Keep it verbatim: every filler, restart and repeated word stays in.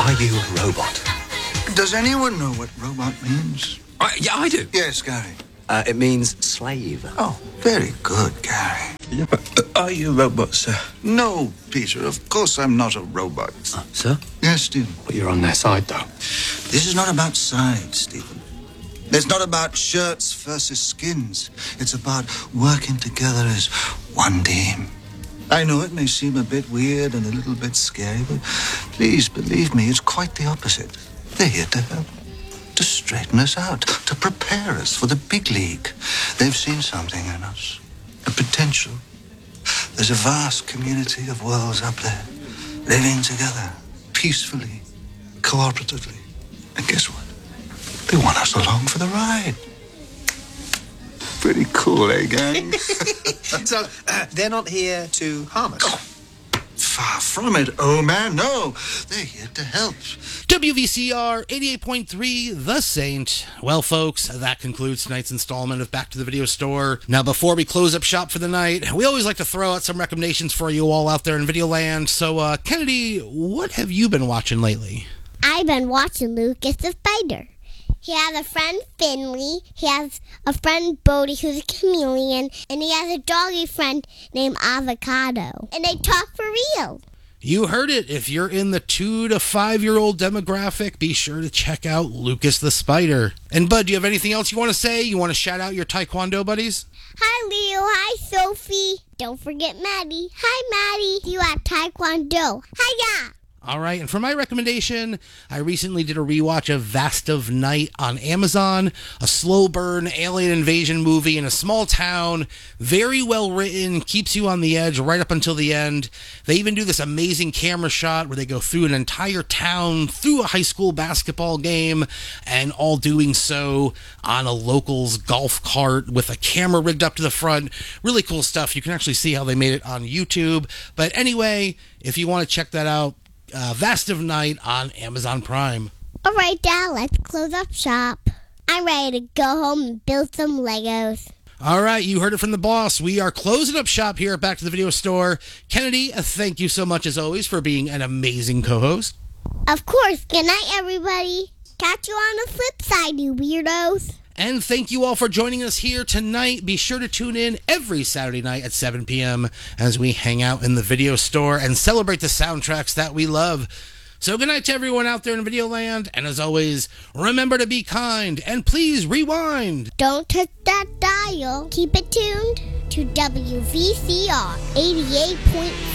Are you a robot? Does anyone know what robot means? Uh, yeah, I do. Yes, Gary. Uh, it means slave. Oh, very good, Gary. Yeah, but are you a robot, sir? No, Peter, of course I'm not a robot. Uh, sir? Yes, Stephen. But you're on their side, though. This is not about sides, Stephen. It's not about shirts versus skins. It's about working together as one team. I know it may seem a bit weird and a little bit scary, but please believe me, it's quite the opposite. They're here to help, to straighten us out, to prepare us for the big league. They've seen something in us, a potential. There's a vast community of worlds up there, living together, peacefully, cooperatively. And guess what? They want us along for the ride. Pretty cool, eh, gang? So, uh, they're not here to harm us? Oh, far from it, oh man, no. They're here to help. W V C R eighty-eight point three, The Saint. Well, folks, that concludes tonight's installment of Back to the Video Store. Now, before we close up shop for the night, we always like to throw out some recommendations for you all out there in Videoland. So, uh, Kennedy, what have you been watching lately? I've been watching Lucas the Spider. He has a friend, Finley. He has a friend, Bodie, who's a chameleon. And he has a doggy friend named Avocado. And they talk for real. You heard it. If you're in the two to five year old demographic, be sure to check out Lucas the Spider. And Bud, do you have anything else you want to say? You want to shout out your Taekwondo buddies? Hi, Leo. Hi, Sophie. Don't forget Maddie. Hi, Maddie. You at Taekwondo. Hiya. All right, and for my recommendation, I recently did a rewatch of Vast of Night on Amazon, a slow burn alien invasion movie in a small town, very well written, keeps you on the edge right up until the end. They even do this amazing camera shot where they go through an entire town, through a high school basketball game, and all doing so on a local's golf cart with a camera rigged up to the front. Really cool stuff. You can actually see how they made it on YouTube. But anyway, if you want to check that out, Uh, Vast of Night on Amazon Prime. All right, Dad, let's close up shop. I'm ready to go home and build some Legos. All right, you heard it from the boss. We are closing up shop here at Back to the Video Store. Kennedy, uh, thank you so much as always for being an amazing co-host. Of course. Good night, everybody. Catch you on the flip side, you weirdos. And thank you all for joining us here tonight. Be sure to tune in every Saturday night at seven p.m. as we hang out in the video store and celebrate the soundtracks that we love. So good night to everyone out there in Videoland. And as always, remember to be kind and please rewind. Don't touch that dial. Keep it tuned to W V C R eighty-eight point five.